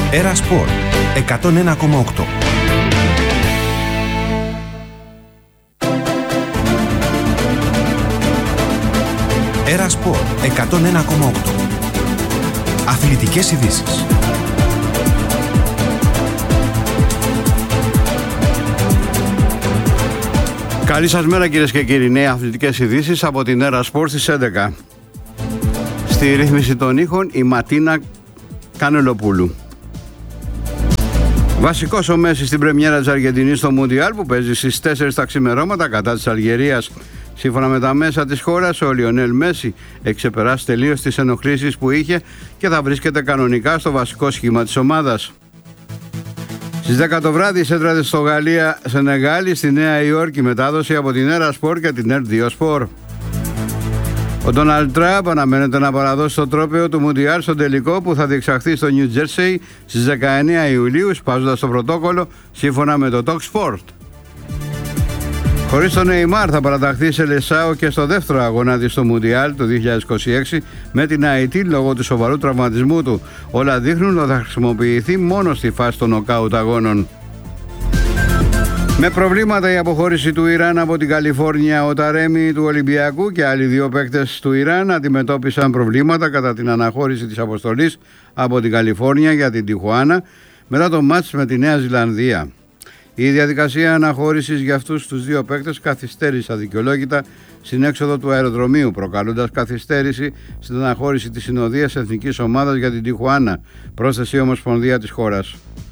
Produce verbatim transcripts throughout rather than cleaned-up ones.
Έρα Σπορ εκατόν ένα κόμμα οκτώ. Έρα Σπορ εκατόν ένα κόμμα οκτώ. Αθλητικές ειδήσεις. Καλή σας μέρα κυρίες και κύριοι. Νέες αθλητικές ειδήσεις από την Έρα Σπορ στις έντεκα. Στη ρύθμιση των ήχων η Ματίνα Κανελοπούλου. Βασικός ο Μέση στην πρεμιέρα της Αργεντινής στο Μουντιάλ που παίζει στις τέσσερις τα ξημερώματα κατά της Αλγερίας. Σύμφωνα με τα μέσα της χώρας, ο Λιονέλ Μέση έχει ξεπεράσει τελείως τις ενοχλήσεις που είχε και θα βρίσκεται κανονικά στο βασικό σχήμα της ομάδας. Στις δέκα το βράδυ σέντρατε στο Γαλλία Σενεγάλη στη Νέα Υόρκη, μετάδοση από την Έρα Σπορ και την Ερ δύο Σπορ. Ο Ντόναλντ Τραμπ αναμένεται να παραδώσει το τρόπαιο του Μουντιάλ στο τελικό που θα διεξαχθεί στο Νιου Τζέρσεϊ στις δεκαεννέα Ιουλίου, σπάζοντας το πρωτόκολλο σύμφωνα με το Talk Sport. Χωρίς τον Νεϊμάρ θα παραταχθεί σε Λεσάο και στο δεύτερο αγώνα της στο Μουντιάλ το δύο χιλιάδες είκοσι έξι με την Αϊτή λόγω του σοβαρού τραυματισμού του. Όλα δείχνουν ότι θα χρησιμοποιηθεί μόνο στη φάση των νοκάουτ αγώνων. Με προβλήματα η αποχώρηση του Ιράν από την Καλιφόρνια, ο Ταρέμι του Ολυμπιακού και άλλοι δύο παίκτες του Ιράν αντιμετώπισαν προβλήματα κατά την αναχώρηση της αποστολής από την Καλιφόρνια για την Τιχουάνα μετά το μάτς με τη Νέα Ζηλανδία. Η διαδικασία αναχώρησης για αυτούς τους δύο παίκτες καθυστέρησε αδικαιολόγητα στην έξοδο του αεροδρομίου, προκαλώντας καθυστέρηση στην αναχώρηση της συνοδείας εθνικής ομάδας για την Τιχουάνα, πρόσθεσε η Ομοσπονδία της χώρας.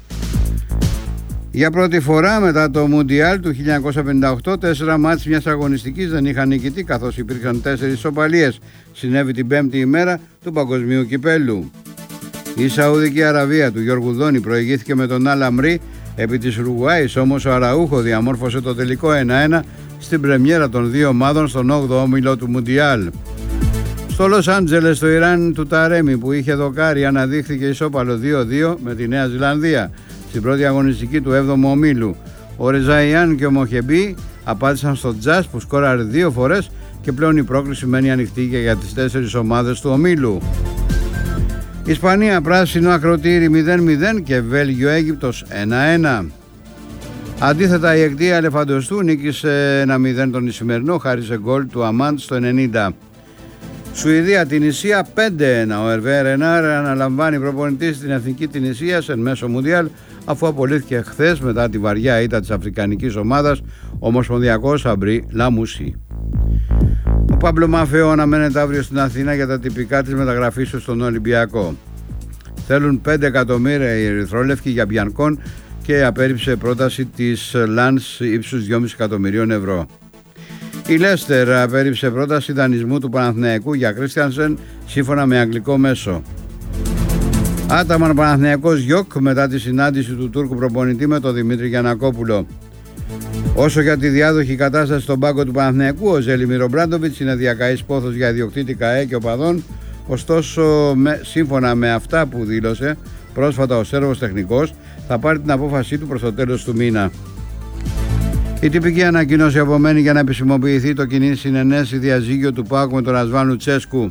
Για πρώτη φορά μετά το Μουντιάλ του χίλια εννιακόσια πενήντα οκτώ, τέσσερα μάτς μιας αγωνιστικής δεν είχαν νικητή, καθώς υπήρχαν τέσσερις ισοπαλίες. Συνέβη την πέμπτη ημέρα του Παγκοσμίου Κυπέλλου. Η Σαουδική Αραβία του Γιώργου Δόνη προηγήθηκε με τον Αλ Αμρί επί της Ουρουγουάης, όμως ο Αραούχο διαμόρφωσε το τελικό ένα ένα στην πρεμιέρα των δύο ομάδων στον όγδοο όμιλο του Μουντιάλ. Στο Λος Άντζελες το Ιράν του Ταρέμι που είχε δοκάρει αναδείχθηκε ισόπαλο δύο δύο με τη Νέα Ζηλανδία στην πρώτη αγωνιστική του έβδομου ομίλου. Ο Ρεζαϊάν και ο Μοχεμπί απάντησαν στο Τζας που σκόραρε δύο φορές και πλέον η πρόκληση μένει ανοιχτή και για τις τέσσερις ομάδες του ομίλου. Ισπανία πράσινο ακροτήρι μηδέν μηδέν και Βέλγιο Αίγυπτος ένα ένα. Αντίθετα η Εκτία Ελεφαντοστού νίκησε ένα μηδέν τον Ισημερινό χάρη σε γκολ του Αμάντ στο ενενήντα. Σουηδία Τινησία πέντε ένα. Ο Ερβέ Ρενάρ αναλαμβάνει προπονητή στην εθνική Τινησίας εν μέσω Μουντιάλ αφού απολύθηκε χθες μετά τη βαριά ήττα της αφρικανικής ομάδας ο ομοσπονδιακός Αμπρί Λαμούσι. Ο Πάμπλο Μαφέο αναμένεται αύριο στην Αθήνα για τα τυπικά της μεταγραφής του στον Ολυμπιακό. Θέλουν πέντε εκατομμύρια οι ερυθρόλευκοι για Μπιανκόν και απέρριψε πρόταση της Λανς ύψους δυόμισι εκατομμυρίων ευρώ. Η Λέστερ απέρριψε πρόταση δανεισμού του Παναθηναϊκού για Κρίστιανσεν σύμφωνα με αγγλικό μέσο. Άταμαν Παναθηναϊκός Γιοκ μετά τη συνάντηση του Τούρκου προπονητή με τον Δημήτρη Γιαννακόπουλο. Όσο για τη διάδοχη κατάσταση στον πάγκο του Παναθηναϊκού, ο Ζέλιμιρ Ομπράντοβιτς είναι διακαής πόθος για ιδιοκτήτη ΚΑΕ και οπαδών, ωστόσο με, σύμφωνα με αυτά που δήλωσε πρόσφατα ο Σέρβος τεχνικός, θα πάρει την απόφασή του προς το τέλος του μήνα. Η τυπική ανακοίνωση απομένει για να επισημοποιηθεί το κοινή συνενέση διαζύγιο του ΠΑΟΚ με τον Ρασβάν Λουτσέσκου.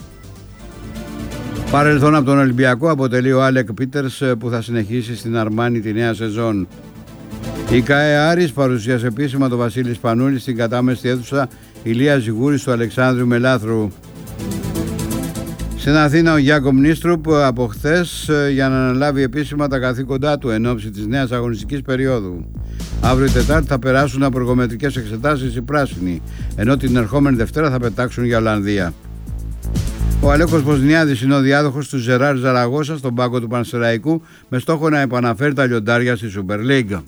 Παρελθόν από τον Ολυμπιακό αποτελεί ο Άλεκ Πίτερς που θα συνεχίσει στην Αρμάνι τη νέα σεζόν. Η ΚΑΕ Άρης παρουσίασε επίσημα τον Βασίλη Σπανούλη στην κατάμεστη αίθουσα Ηλία Ζιγούρης του Αλεξάνδρου Μελάθρου. Στην Αθήνα ο Γιάκομ Νίστρουπ από χθες για να αναλάβει επίσημα τα καθήκοντά του εν ώψη της νέας αγωνιστικής περίοδου. Αύριο Τετάρτη θα περάσουν από εργομετρικές εξετάσεις οι πράσινοι, ενώ την ερχόμενη Δευτέρα θα πετάξουν για Ολλανδία. Ο Αλέκος Ποσνιάδης είναι ο διάδοχος του Ζεράρ Ζαραγώσα στον πάγκο του Πανσεραϊκού με στόχο να επαναφέρει τα λιοντάρια στη Super League.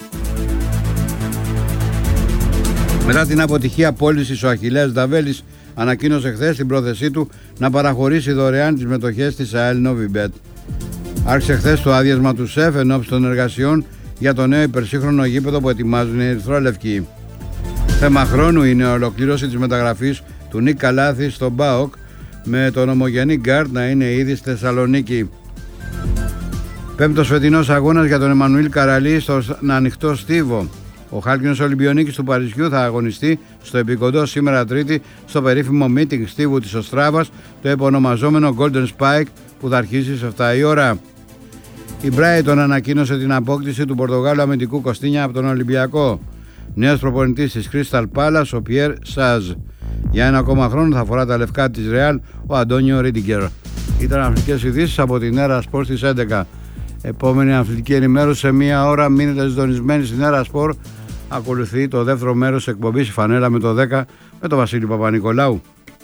Μετά την αποτυχία πώλησης, ο Αχιλλέας Νταβέλης ανακοίνωσε χθες την πρόθεσή του να παραχωρήσει δωρεάν τις μετοχές της ΑΕΛ Novibet. Άρχισε χθες το άδειασμα του ΣΕΦ εν ώψη των εργασιών για το νέο υπερσύγχρονο γήπεδο που ετοιμάζουν οι ερυθρόλευκοι. Θέμα χρόνου είναι η ολοκλήρωση της μεταγραφής του Νίκ Καλάθη στον ΠΑΟΚ, με τον ομογενή γκάρτ να είναι ήδη στη Θεσσαλονίκη. Πέμπτος φετινός αγώνας για τον Εμμανουήλ Καραλή στον ανοιχτό στίβο. Ο χάλκινος Ολυμπιονίκης του Παρισιού θα αγωνιστεί στο επικοντό σήμερα Τρίτη στο περίφημο meeting στίβου της Οστράβας, το επωνομαζόμενο Golden Spike, που θα αρχίσει σε επτά η ώρα. Η Brighton ανακοίνωσε την απόκτηση του Πορτογάλου αμυντικού Κωστίνια από τον Ολυμπιακό. Νέος προπονητής της Crystal Palace, ο Πιέρ Σάζ. Για ένα ακόμα χρόνο θα φορά τα λευκά της Real ο Αντώνιο Ρίντιγκερ. Ήταν αθλητικές ειδήσεις από την Έρα Σπορ στις έντεκα. Επόμενη αθλητική ενημέρωση σε μία ώρα. Μείνετε συντονισμένοι στην Έρα Σπορ. Ακολουθεί το δεύτερο μέρος της εκπομπής, η Φανέλα με το δέκα, με τον Βασίλη Παπα-Νικολάου.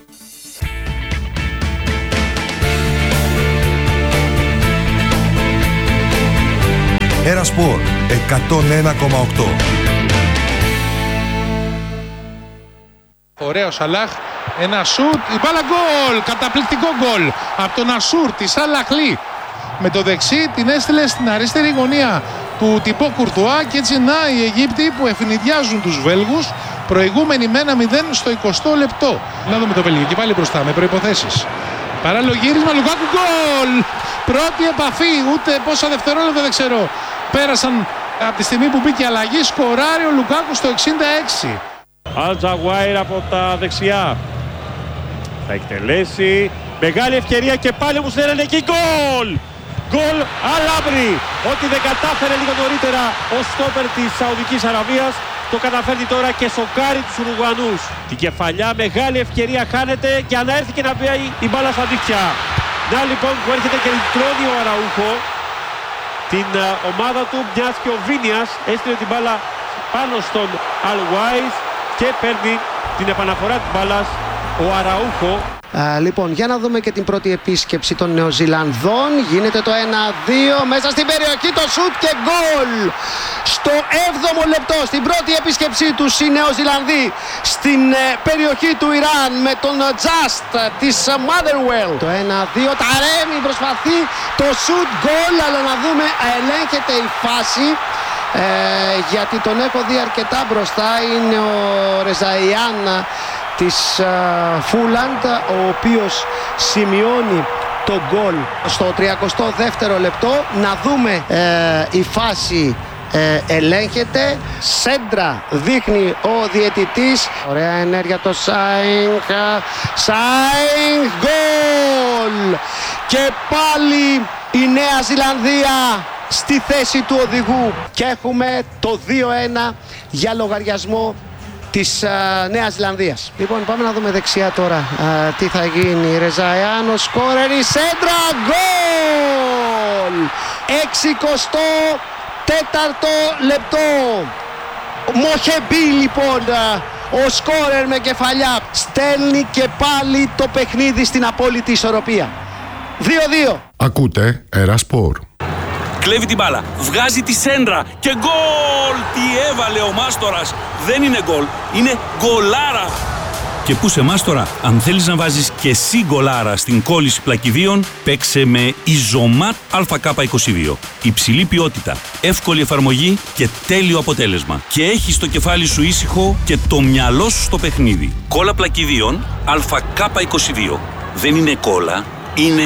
Έρα Σπορ εκατόν ένα κόμμα οκτώ. Ωραίο Σαλάχ, ένα σουτ, η μπάλα γκολ, καταπληκτικό γκολ από τον Ασούρ της Αλαχλή. Με το δεξί την έστειλε στην αριστερή γωνία του Τιμπό Κουρτουά και έτσι να οι Αιγύπτιοι που ευνηδιάζουν τους Βέλγους, προηγούμενοι με ένα μηδέν στο εικοστό λεπτό. Να δούμε το Βέλγιο και πάλι μπροστά με προϋποθέσεις. Παράλληλο γύρισμα, Λουκάκου, γκολ! Πρώτη επαφή, ούτε πόσα δευτερόλεπτα δεν ξέρω. Πέρασαν από τη στιγμή που μπήκε αλλαγή, σκοράρει ο Λουκάκου στο εξήντα έξι. Αλτζαγουάιρ από τα δεξιά. Θα εκτελέσει. Μεγάλη ευκαιρία και πάλι μου στέλνει εκεί γκολ! Γκολ Αλάμπρι! Ό,τι δεν κατάφερε λίγο νωρίτερα ο στόπερ της Σαουδικής Αραβίας, το καταφέρνει τώρα και σοκάρει τους Ουρουγουανούς. Την κεφαλιά, μεγάλη ευκαιρία χάνεται και αναέρθηκε να πει η μπάλα στα δίχτυα. Να λοιπόν που έρχεται και τρώνει ο Αραούχο την uh, ομάδα του, μιας και ο Βίνιας έστειλε την μπάλα πάνω στον Αλουάις και παίρνει την επαναφορά της μπάλας ο Αραούχο. Α, λοιπόν, για να δούμε και την πρώτη επίσκεψη των Νεοζηλανδών. Γίνεται το ένα δύο μέσα στην περιοχή, το σουτ και γκολ! Στο έβδομο λεπτό, στην πρώτη επίσκεψή τους οι Νεοζηλανδοί στην ε, περιοχή του Ιράν με τον Just της Motherwell. Το ένα δύο, Ταρέμι προσπαθεί το σουτ γκολ, αλλά να δούμε, ελέγχεται η φάση. Ε, γιατί τον έχω δει αρκετά μπροστά, είναι ο Ρεζαϊάν της Φούλαντ, ο οποίος σημειώνει το γκολ στο τριακοστό δεύτερο λεπτό. Να δούμε, ε, η φάση ε, ελέγχεται, σέντρα δείχνει ο διαιτητής. Ωραία ενέργεια το Σάινγκ, Σάινγκ, γκολ! Και πάλι η Νέα Ζηλανδία στη θέση του οδηγού και έχουμε το δύο ένα για λογαριασμό της α, Νέας Ζηλανδίας. Λοιπόν, πάμε να δούμε δεξιά τώρα α, τι θα γίνει. Ρεζαϊάν, ο σκόρερ, η σέντρα, γκολ! εξηκοστό τέταρτο λεπτό. Μοχεμπή λοιπόν, ο σκόρερ με κεφαλιά, στέλνει και πάλι το παιχνίδι στην απόλυτη ισορροπία. δύο δύο. Ακούτε Έρα Σπορ. Κλέβει την μπάλα, βγάζει τη σέντρα και γκολ! Τι έβαλε ο Μάστορας! Δεν είναι γκολ, είναι γκολάρα! Και πού σε Μάστορα, αν θέλεις να βάζεις και εσύ γκολάρα στην κόλληση πλακιδίων, παίξε με Ιζωμάτ Α Κ είκοσι δύο. Υψηλή ποιότητα, εύκολη εφαρμογή και τέλειο αποτέλεσμα. Και έχεις το κεφάλι σου ήσυχο και το μυαλό σου στο παιχνίδι. Κόλλα πλακιδίων Α Κ είκοσι δύο. Δεν είναι κόλλα, είναι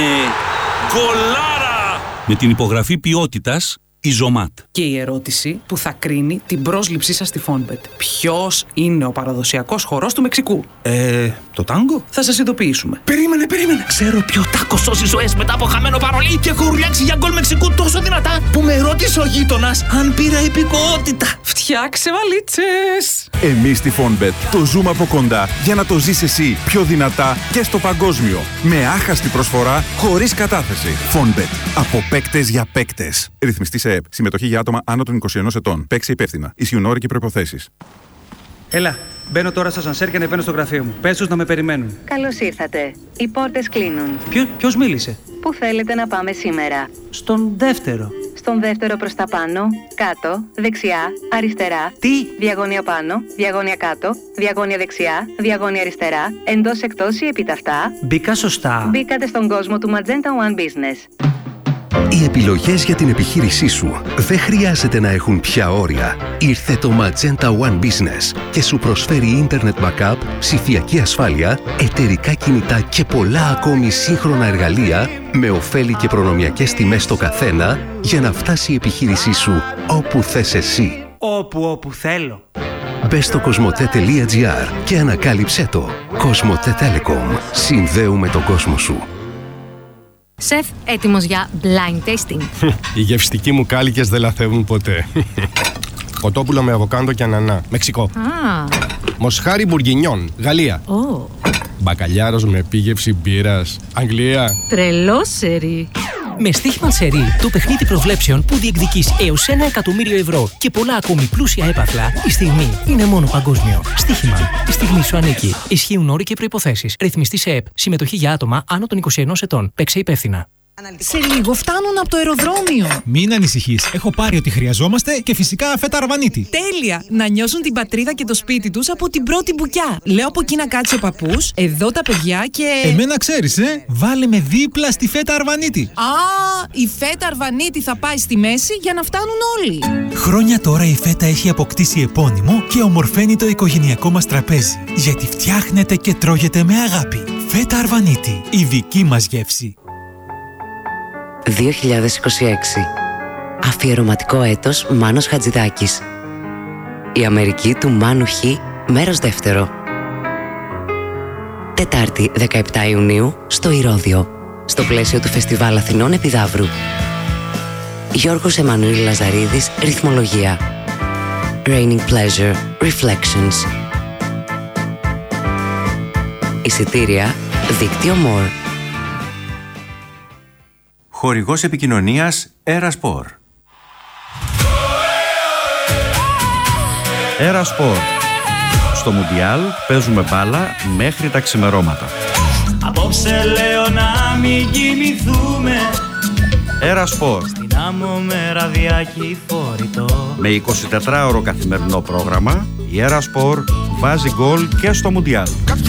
γκολάρα! Με την υπογραφή ποιότητας Ιζωμάτ. Και η ερώτηση που θα κρίνει την πρόσληψή σας στη Fonbet. Ποιος είναι ο παραδοσιακός χορός του Μεξικού? Ε, το τάγκο? Θα σας ειδοποιήσουμε. Περίμενε, περίμενε. Ξέρω ποιο τάκο σώσει ζωές μετά από χαμένο παρολί και έχω ουρλιάξει για γκολ Μεξικού τόσο δυνατά που με ρώτησε ο γείτονας αν πήρα υπηκότητα. Φτιάξε βαλίτσες! Εμείς στη Fonbet το ζούμε από κοντά για να το ζεις εσύ πιο δυνατά και στο παγκόσμιο. Με άχαστη προσφορά, χωρίς κατάθεση. Fonbet. Από παίκτες για παίκτες. Ρυθμιστή σε ΕΕΠ. Συμμετοχή για άτομα άνω των είκοσι ενός ετών. Παίξε υπεύθυνα. Ισχύουν όροι και προϋποθέσεις. Έλα, μπαίνω τώρα στο ασανσέρ και ανεβαίνω στο γραφείο μου. Πες τους να με περιμένουν. Καλώς ήρθατε. Οι πόρτες κλείνουν. Ποιο, ποιος μίλησε? Πού θέλετε να πάμε σήμερα? Στον δεύτερο. Στον δεύτερο προς τα πάνω, κάτω, δεξιά, αριστερά. Τι? Διαγώνια πάνω, διαγώνια κάτω, διαγώνια δεξιά, διαγώνια αριστερά, εντός εκτός ή επιταυτά. Μπήκα σωστά. Μπήκατε στον κόσμο του Magenta One Business. Οι επιλογές για την επιχείρησή σου δεν χρειάζεται να έχουν πια όρια. Ήρθε το Magenta One Business και σου προσφέρει Internet Backup, ψηφιακή ασφάλεια, εταιρικά κινητά και πολλά ακόμη σύγχρονα εργαλεία με ωφέλη και προνομιακές τιμές στο καθένα για να φτάσει η επιχείρησή σου όπου θες εσύ. Όπου όπου θέλω. Μπες στο κοσμοτέ τελεία τζι άρ και ανακάλυψέ το. Κοσμοτέ Telecom. Συνδέουμε τον κόσμο σου. Σεφ, έτοιμος για blind tasting. Οι γευστικοί μου κάλικες δεν λαθεύουν ποτέ. Κοτόπουλο με αβοκάντο και ανανά, Μεξικό. Ah. Μοσχάρι μπουργκινιόν, Γαλλία. Oh. Μπακαλιάρος με επίγευση μπύρας, Αγγλία. Τρελό σερί. Με στοίχημα σερί, το παιχνίδι προβλέψεων που διεκδικείς έως ένα εκατομμύριο ευρώ και πολλά ακόμη πλούσια έπαθλα, η στιγμή είναι μόνο παγκόσμιο. Στοίχημα. Η στιγμή σου ανήκει. Ισχύουν όροι και προϋποθέσεις. Ρυθμιστή σε ΕΠ. Συμμετοχή για άτομα άνω των είκοσι ενός ετών. Παίξε υπεύθυνα. Σε λίγο φτάνουν από το αεροδρόμιο. Μην ανησυχείς. Έχω πάρει ό,τι χρειαζόμαστε και φυσικά φέτα αρβανίτη. Τέλεια! Να νιώσουν την πατρίδα και το σπίτι τους από την πρώτη μπουκιά. Λέω από εκεί να κάτσει ο παππούς, εδώ τα παιδιά και. Εμένα ξέρεις, ε! Βάλε με δίπλα στη φέτα αρβανίτη. Α, η φέτα αρβανίτη θα πάει στη μέση για να φτάνουν όλοι. Χρόνια τώρα η φέτα έχει αποκτήσει επώνυμο και ομορφαίνει το οικογενειακό μας τραπέζι. Γιατί φτιάχνεται και τρώγεται με αγάπη. Φέτα αρβανίτη. Η δική μας γεύση. δύο χιλιάδες είκοσι έξι. Αφιερωματικό έτος Μάνος Χατζηδάκης. Η Αμερική του Μάνου Χ, μέρος δεύτερο. Τετάρτη δεκαεπτά Ιουνίου στο Ηρώδειο, στο πλαίσιο του Φεστιβάλ Αθηνών Επιδαύρου. Γιώργος Εμμανουήλ Λαζαρίδης, ρυθμολογία. Raining Pleasure, Reflections. Εισιτήρια, δίκτυο More. Χορηγός επικοινωνίας Ερασπορ. Ερασπορ. Στο Μουντιάλ παίζουμε μπάλα μέχρι τα ξημερώματα. Απόψε λέω να μην κοιμηθούμε. Ερασπορ. Στην άμμο με ραδιάκι φορητό. Με εικοσιτετράωρο καθημερινό πρόγραμμα, η Ερασπορ βάζει γκολ και στο Μουντιάλ.